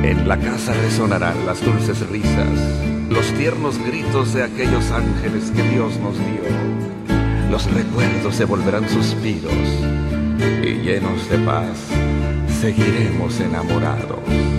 En la casa resonarán las dulces risas, los tiernos gritos de aquellos ángeles que Dios nos dio. Los recuerdos se volverán suspiros y llenos de paz seguiremos enamorados.